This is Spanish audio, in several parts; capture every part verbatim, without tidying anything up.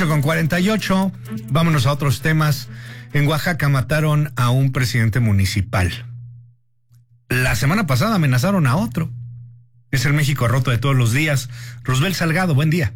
ocho con cuarenta y ocho, vámonos a otros temas. En Oaxaca mataron a un presidente municipal. La semana pasada amenazaron a otro. Es el México roto de todos los días. Rosbel Salgado, buen día.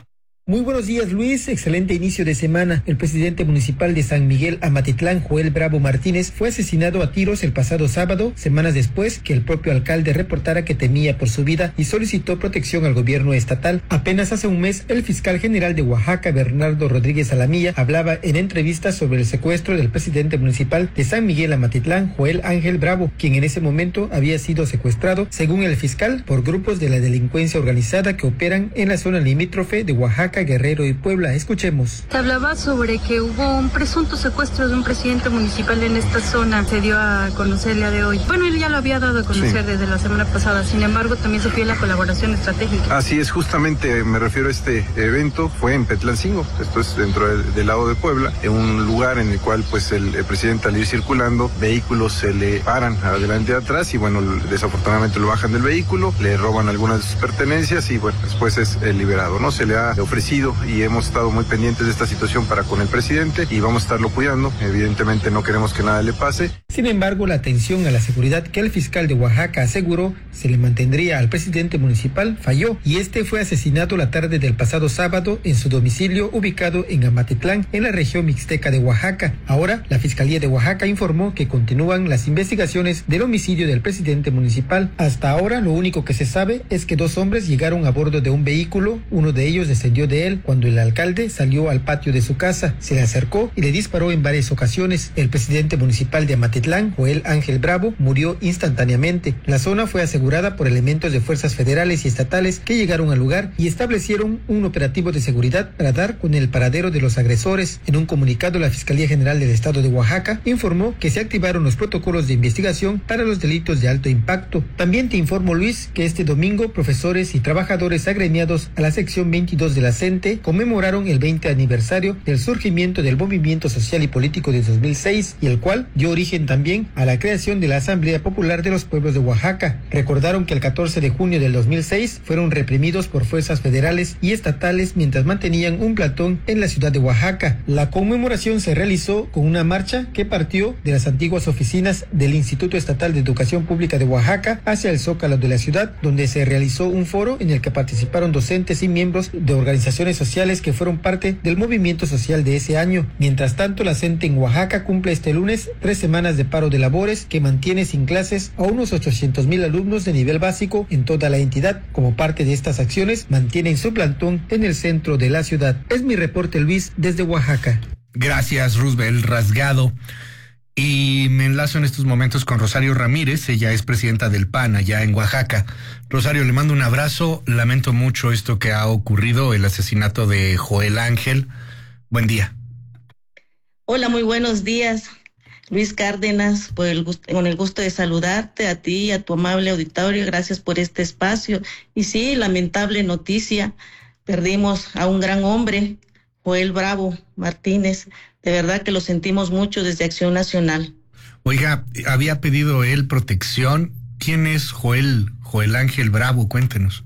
Muy buenos días, Luis. Excelente inicio de semana. El presidente municipal de San Miguel Amatitlán, Joel Bravo Martínez, fue asesinado a tiros el pasado sábado, semanas después que el propio alcalde reportara que temía por su vida y solicitó protección al gobierno estatal. Apenas hace un mes, el fiscal general de Oaxaca, Bernardo Rodríguez Alamilla, hablaba en entrevistas sobre el secuestro del presidente municipal de San Miguel Amatitlán, Joel Ángel Bravo, quien en ese momento había sido secuestrado, según el fiscal, por grupos de la delincuencia organizada que operan en la zona limítrofe de Oaxaca, Guerrero y Puebla. Escuchemos. Se hablaba sobre que hubo un presunto secuestro de un presidente municipal en esta zona. Se dio a conocer el día de hoy. Bueno, él ya lo había dado a conocer sí. desde la semana pasada. Sin embargo, también se pide la colaboración estratégica. Así es, justamente me refiero a este evento. Fue en Petlancingo, esto es dentro del, del lado de Puebla, en un lugar en el cual pues el, el presidente, al ir circulando, vehículos se le paran adelante y atrás y bueno, desafortunadamente lo bajan del vehículo, le roban algunas de sus pertenencias y bueno, después es eh, liberado, ¿no? Se le ha ofrecido y hemos estado muy pendientes de esta situación para con el presidente y vamos a estarlo cuidando. Evidentemente no queremos que nada le pase. Sin embargo, la atención a la seguridad que el fiscal de Oaxaca aseguró se le mantendría al presidente municipal falló y este fue asesinado la tarde del pasado sábado en su domicilio ubicado en Amatitlán, en la región mixteca de Oaxaca. Ahora, la Fiscalía de Oaxaca informó que continúan las investigaciones del homicidio del presidente municipal. Hasta ahora, lo único que se sabe es que dos hombres llegaron a bordo de un vehículo, uno de ellos descendió de él cuando el alcalde salió al patio de su casa, se le acercó y le disparó en varias ocasiones. El presidente municipal de Amatitlán, Joel Ángel Bravo, murió instantáneamente. La zona fue asegurada por elementos de fuerzas federales y estatales que llegaron al lugar y establecieron un operativo de seguridad para dar con el paradero de los agresores. En un comunicado, la Fiscalía General del Estado de Oaxaca informó que se activaron los protocolos de investigación para los delitos de alto impacto. También te informo, Luis, que este domingo profesores y trabajadores agremiados a la sección veintidós de la C E N T E conmemoraron el veinte aniversario del surgimiento del movimiento social y político de dos mil seis y el cual dio origen también a la creación de la Asamblea Popular de los Pueblos de Oaxaca. Recordaron que el catorce de junio del dos mil seis fueron reprimidos por fuerzas federales y estatales mientras mantenían un plantón en la ciudad de Oaxaca. La conmemoración se realizó con una marcha que partió de las antiguas oficinas del Instituto Estatal de Educación Pública de Oaxaca hacia el Zócalo de la ciudad, donde se realizó un foro en el que participaron docentes y miembros de organizaciones sociales que fueron parte del movimiento social de ese año. Mientras tanto, la C E N T E en Oaxaca cumple este lunes tres semanas de paro de labores que mantiene sin clases a unos ochocientos mil alumnos de nivel básico en toda la entidad. Como parte de estas acciones, mantienen su plantón en el centro de la ciudad. Es mi reporte, Luis, desde Oaxaca. Gracias, Rosbel Rasgado. Y me enlazo en estos momentos con Rosario Ramírez, ella es presidenta del P A N allá en Oaxaca. Rosario, le mando un abrazo, lamento mucho esto que ha ocurrido, el asesinato de Joel Ángel. Buen día. Hola, muy buenos días, Luis Cárdenas, por el gusto, con el gusto de saludarte a ti y a tu amable auditorio, gracias por este espacio. Y sí, lamentable noticia, perdimos a un gran hombre, Joel Bravo Martínez. De verdad que lo sentimos mucho desde Acción Nacional. Oiga, había pedido él protección. ¿Quién es Joel, Joel Ángel Bravo? Cuéntenos.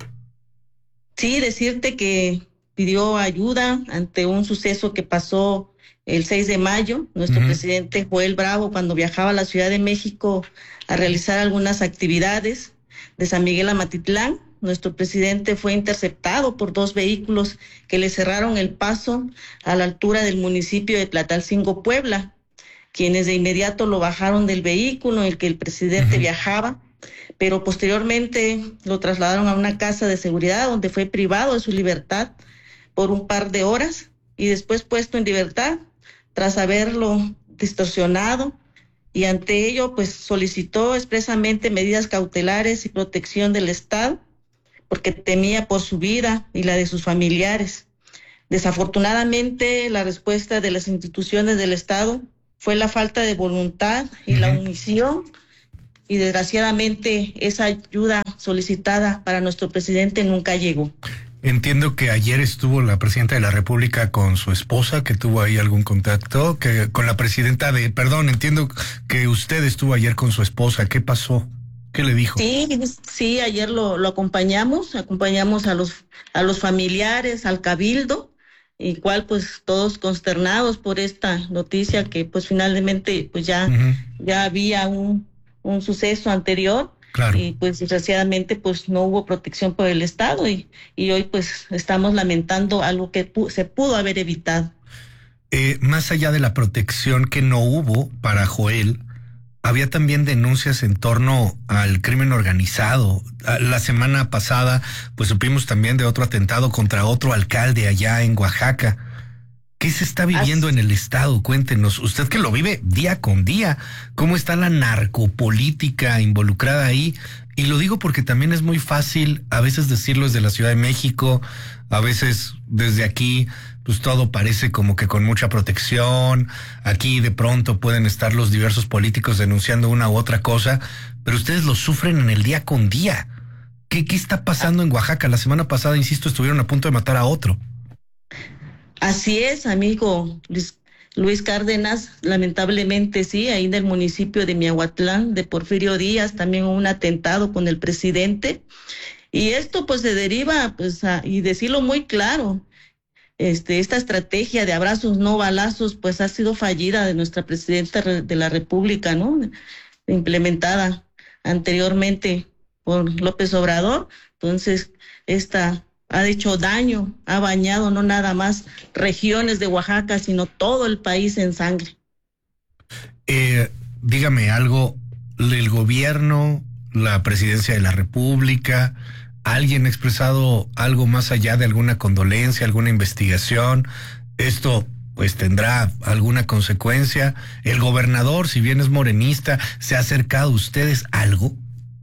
Sí, decirte que pidió ayuda ante un suceso que pasó el seis de mayo. Nuestro uh-huh. presidente Joel Bravo, cuando viajaba a la Ciudad de México a realizar algunas actividades de San Miguel Amatitlán, nuestro presidente fue interceptado por dos vehículos que le cerraron el paso a la altura del municipio de Tlatalcingo, Puebla, quienes de inmediato lo bajaron del vehículo en el que el presidente uh-huh. viajaba, pero posteriormente lo trasladaron a una casa de seguridad donde fue privado de su libertad por un par de horas y después puesto en libertad tras haberlo distorsionado, y ante ello pues solicitó expresamente medidas cautelares y protección del Estado porque temía por su vida y la de sus familiares. Desafortunadamente, la respuesta de las instituciones del Estado fue la falta de voluntad y uh-huh. la omisión, y desgraciadamente esa ayuda solicitada para nuestro presidente nunca llegó. Entiendo que ayer estuvo la presidenta de la República con su esposa, que tuvo ahí algún contacto, que con la presidenta de, perdón, entiendo que usted estuvo ayer con su esposa. ¿Qué pasó? ¿Qué le dijo? Sí, sí, ayer lo, lo acompañamos, acompañamos a los, a los familiares, al cabildo, igual pues todos consternados por esta noticia que pues finalmente pues ya, uh-huh. ya había un, un suceso anterior. Claro. Y pues desgraciadamente pues no hubo protección por el Estado y, y hoy pues estamos lamentando algo que pu- se pudo haber evitado. Eh, más allá de la protección que no hubo para Joel, había también denuncias en torno al crimen organizado. La semana pasada pues supimos también de otro atentado contra otro alcalde allá en Oaxaca. ¿Qué se está viviendo Así. en el estado? Cuéntenos, usted que lo vive día con día, ¿cómo está la narcopolítica involucrada ahí? Y lo digo porque también es muy fácil a veces decirlo desde la Ciudad de México, a veces desde aquí, pues todo parece como que con mucha protección, aquí de pronto pueden estar los diversos políticos denunciando una u otra cosa, pero ustedes lo sufren en el día con día. ¿Qué, qué está pasando en Oaxaca? La semana pasada, insisto, estuvieron a punto de matar a otro. Así es, amigo Luis, Luis Cárdenas, lamentablemente sí, ahí en el municipio de Miahuatlán, de Porfirio Díaz, también hubo un atentado con el presidente, y esto pues se deriva, pues, a, y decirlo muy claro, este, esta estrategia de abrazos no balazos, pues ha sido fallida de nuestra presidenta de la República, ¿no? Implementada anteriormente por López Obrador, entonces esta ha hecho daño, ha bañado no nada más regiones de Oaxaca, sino todo el país en sangre. Eh, dígame algo, el gobierno, la presidencia de la República, ¿alguien ha expresado algo más allá de alguna condolencia, alguna investigación? Esto pues tendrá alguna consecuencia. El gobernador, si bien es morenista, ¿se ha acercado a ustedes algo?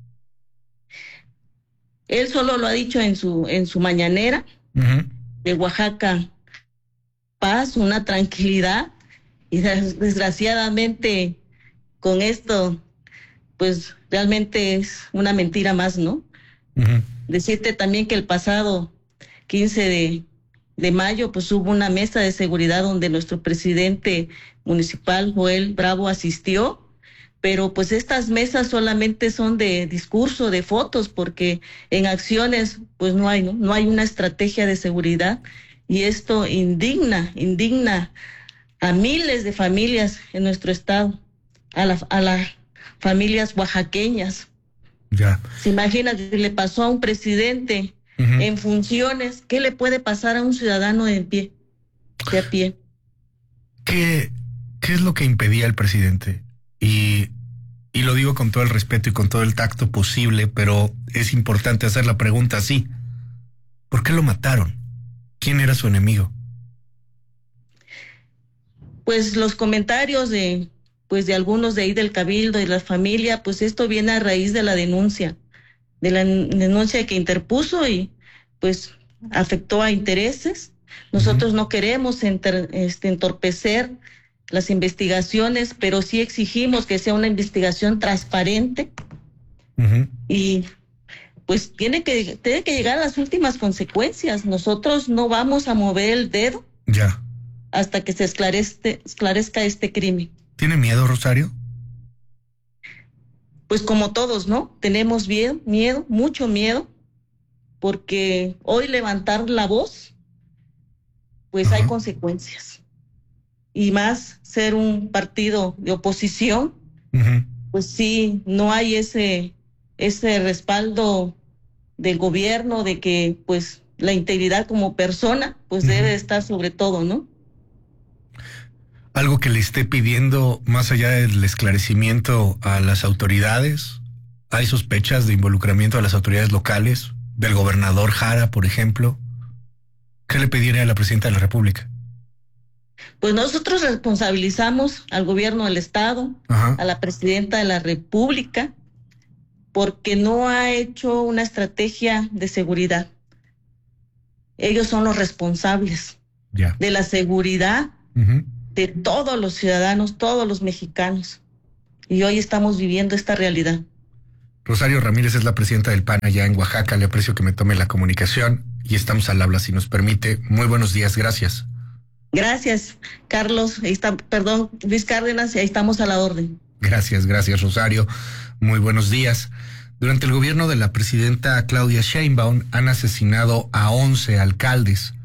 Él solo lo ha dicho en su en su mañanera, uh-huh. de Oaxaca, paz, una tranquilidad, y desgraciadamente con esto, pues realmente es una mentira más, ¿no? Uh-huh. Decirte también que el pasado quince de mayo, pues hubo una mesa de seguridad donde nuestro presidente municipal, Joel Bravo, asistió, pero pues estas mesas solamente son de discurso, de fotos, porque en acciones pues no hay, ¿no? No hay una estrategia de seguridad, y esto indigna, indigna a miles de familias en nuestro estado, a, la, a las familias oaxaqueñas. Ya. Se imagina que le pasó a un presidente uh-huh. en funciones, ¿qué le puede pasar a un ciudadano de pie, de a pie? ¿Qué, qué es lo que impedía al presidente? Y, y lo digo con todo el respeto y con todo el tacto posible, pero es importante hacer la pregunta así. ¿Por qué lo mataron? ¿Quién era su enemigo? Pues los comentarios de, pues de algunos de ahí del cabildo y la familia, pues esto viene a raíz de la denuncia, de la denuncia que interpuso y pues afectó a intereses. Nosotros uh-huh. no queremos enter, este, entorpecer las investigaciones, pero sí exigimos que sea una investigación transparente uh-huh. y pues tiene que, tiene que llegar a las últimas consecuencias. Nosotros no vamos a mover el dedo ya hasta que se esclarezca, esclarezca este crimen. ¿Tiene miedo, Rosario? Pues como todos, ¿no? Tenemos miedo, miedo, mucho miedo, porque hoy levantar la voz, pues uh-huh. hay consecuencias. Y más ser un partido de oposición, uh-huh. pues sí, no hay ese, ese respaldo del gobierno de que pues la integridad como persona pues uh-huh. debe estar sobre todo, ¿no? Algo que le esté pidiendo más allá del esclarecimiento a las autoridades. ¿Hay sospechas de involucramiento a las autoridades locales? Del gobernador Jara, por ejemplo. ¿Qué le pediría a la presidenta de la República? Pues nosotros responsabilizamos al gobierno del estado, ajá. a la presidenta de la República, porque no ha hecho una estrategia de seguridad. Ellos son los responsables ya. de la seguridad uh-huh. de todos los ciudadanos, todos los mexicanos. Y hoy estamos viviendo esta realidad. Rosario Ramírez es la presidenta del P A N allá en Oaxaca. Le aprecio que me tome la comunicación y estamos al habla, si nos permite. Muy buenos días, gracias. Gracias, Carlos, ahí está, perdón, Luis Cárdenas, y ahí estamos a la orden. Gracias, gracias, Rosario. Muy buenos días. Durante el gobierno de la presidenta Claudia Sheinbaum han asesinado a once alcaldes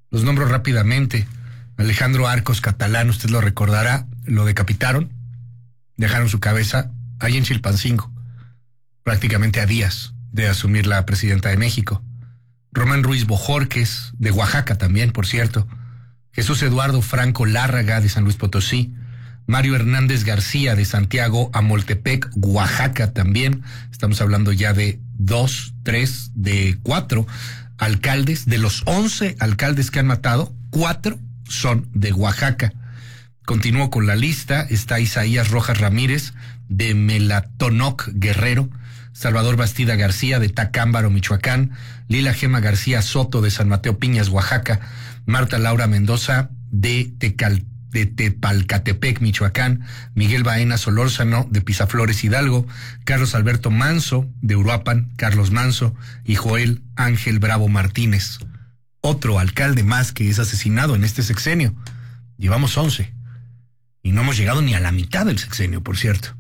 Los nombro rápidamente. Alejandro Arcos Catalán, usted lo recordará, lo decapitaron, dejaron su cabeza ahí en Chilpancingo, prácticamente a días de asumir la presidenta de México. Román Ruiz Bojorques, de Oaxaca también, por cierto. Jesús Eduardo Franco Lárraga, de San Luis Potosí. Mario Hernández García, de Santiago Amoltepec, Oaxaca también. Estamos hablando ya de dos, tres, de cuatro alcaldes. De los once alcaldes que han matado, cuatro son de Oaxaca. Continúo con la lista. Está Isaías Rojas Ramírez, de Melatonoc, Guerrero. Salvador Bastida García, de Tacámbaro, Michoacán. Lila Gema García Soto, de San Mateo Piñas, Oaxaca. Marta Laura Mendoza, de Tecal, de Tepalcatepec, Michoacán. Miguel Baena Solórzano, de Pisaflores, Hidalgo. Carlos Alberto Manso, de Uruapan, Carlos Manso. Y Joel Ángel Bravo Martínez. Otro alcalde más que es asesinado en este sexenio. Llevamos once. Y no hemos llegado ni a la mitad del sexenio, por cierto.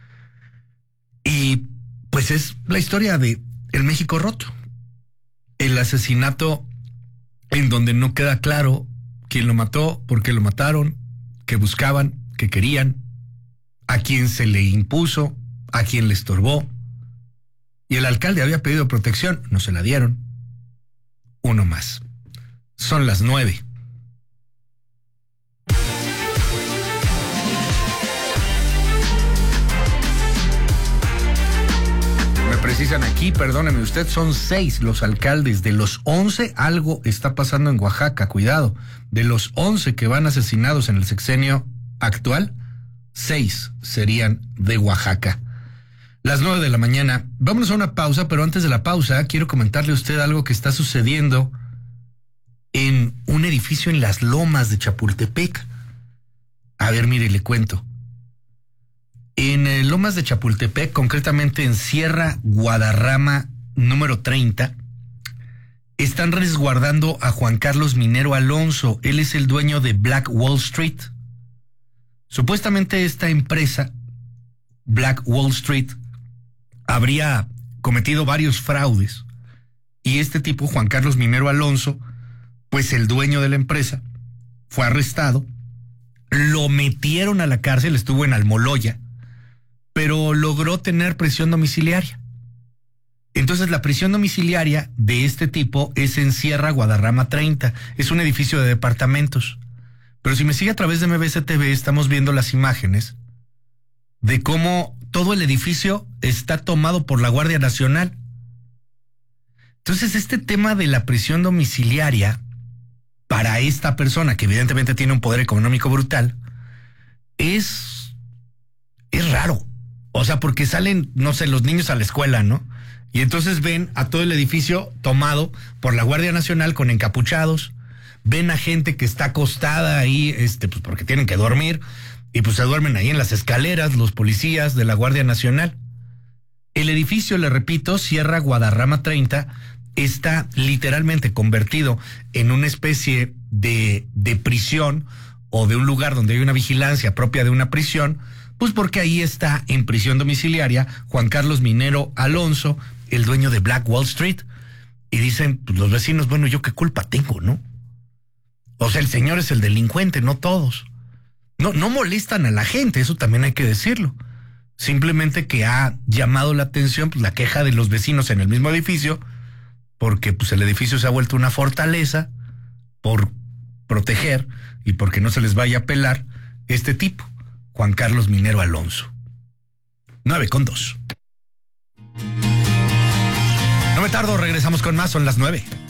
Y pues es la historia de el México roto. El asesinato en donde no queda claro quién lo mató, por qué lo mataron, qué buscaban, qué querían, a quién se le impuso, a quién le estorbó. Y el alcalde había pedido protección, no se la dieron. Uno más. Son las nueve. Precisan aquí, perdóneme usted, son seis los alcaldes. De los once, algo está pasando en Oaxaca, cuidado. De los once que van asesinados en el sexenio actual, seis serían de Oaxaca. Las nueve de la mañana. Vámonos a una pausa, pero antes de la pausa, quiero comentarle a usted algo que está sucediendo en un edificio en las Lomas de Chapultepec. A ver, mire, le cuento. En eh, Lomas de Chapultepec, concretamente en Sierra Guadarrama número treinta, están resguardando a Juan Carlos Minero Alonso. Él es el dueño de Black Wall Street. Supuestamente esta empresa, Black Wall Street, habría cometido varios fraudes. Y este tipo, Juan Carlos Minero Alonso, pues el dueño de la empresa, fue arrestado, lo metieron a la cárcel, estuvo en Almoloya, pero logró tener prisión domiciliaria. Entonces la prisión domiciliaria de este tipo es en Sierra Guadarrama treinta, es un edificio de departamentos. Pero si me sigue a través de M B C T V, estamos viendo las imágenes de cómo todo el edificio está tomado por la Guardia Nacional. Entonces este tema de la prisión domiciliaria para esta persona, que evidentemente tiene un poder económico brutal, es, es raro. O sea, porque salen, no sé, los niños a la escuela, ¿no? Y entonces ven a todo el edificio tomado por la Guardia Nacional con encapuchados, ven a gente que está acostada ahí, este, pues porque tienen que dormir, y pues se duermen ahí en las escaleras los policías de la Guardia Nacional. El edificio, le repito, Sierra Guadarrama treinta, está literalmente convertido en una especie de, de prisión o de un lugar donde hay una vigilancia propia de una prisión, pues porque ahí está en prisión domiciliaria Juan Carlos Minero Alonso, el dueño de Black Wall Street. Y dicen pues, los vecinos, bueno, ¿yo qué culpa tengo, no? O sea, el señor es el delincuente, no todos. No, no molestan a la gente, eso también hay que decirlo. Simplemente que ha llamado la atención pues, la queja de los vecinos en el mismo edificio, porque pues, el edificio se ha vuelto una fortaleza por proteger y porque no se les vaya a pelar este tipo, Juan Carlos Minero Alonso. Nueve con dos. No me tardo, regresamos con más, son las nueve.